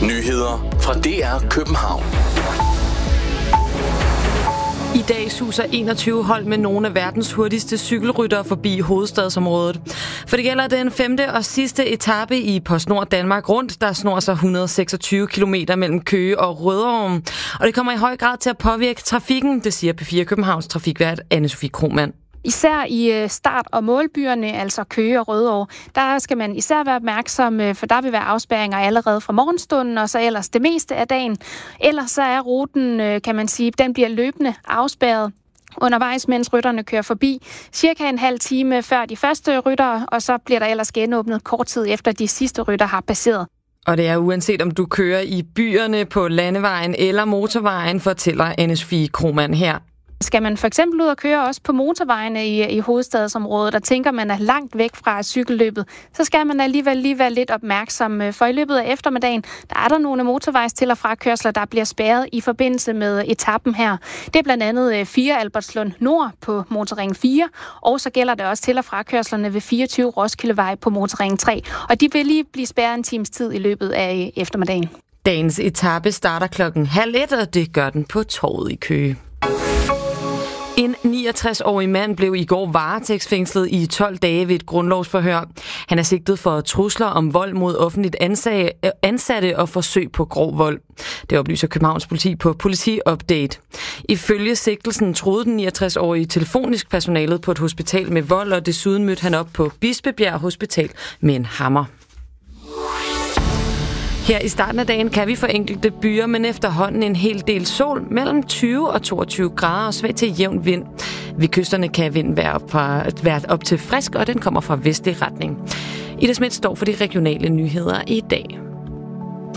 Nyheder fra DR København. I dag suser 21 hold med nogle af verdens hurtigste cykelryttere forbi hovedstadsområdet. For det gælder den 5. og sidste etape i PostNord Danmark Rundt, der snor sig 126 km mellem Køge og Rødovre. Og det kommer i høj grad til at påvirke trafikken, det siger P4 Københavns trafikvært Anne-Sophie Krohmann. Især i start- og målbyerne, altså Køge og Rødovre, der skal man især være opmærksom, for der vil være afspærringer allerede fra morgenstunden, og så ellers det meste af dagen. Ellers så er ruten, kan man sige, den bliver løbende afspærret undervejs, mens rytterne kører forbi. Cirka en halv time før de første ryttere, og så bliver der ellers genåbnet kort tid efter de sidste rytter har passeret. Og det er uanset om du kører i byerne, på landevejen eller motorvejen, fortæller Anne-Sophie Krohmann her. Skal man for eksempel ud og køre også på motorvejene i hovedstadsområdet, og tænker man er langt væk fra cykelløbet, så skal man alligevel lige være lidt opmærksom, for i løbet af eftermiddagen, der er der nogle motorvejs til- og frakørsler, der bliver spærret i forbindelse med etappen her. Det er blandt andet 4 Albertslund Nord på Motorring 4, og så gælder det også til- og frakørslerne ved 24 Roskildevej på Motorring 3, og de vil lige blive spærret en times tid i løbet af eftermiddagen. Dagens etape starter 12:30, og det gør den på torvet i Køge. En 69-årig mand blev i går varetægtsfængslet i 12 dage ved et grundlovsforhør. Han er sigtet for trusler om vold mod offentligt ansatte og forsøg på grov vold. Det oplyser Københavns politi på Politi-update. Ifølge sigtelsen troede den 69-årige telefonisk personalet på et hospital med vold, og desuden mødte han op på Bispebjerg Hospital med en hammer. Her i starten af dagen kan vi få enkelte byer, men efterhånden en hel del sol, mellem 20 og 22 grader og svag til jævn vind. Ved kysterne kan vinden være op til frisk, og den kommer fra vestlig retning. Ida Schmidt står for de regionale nyheder i dag.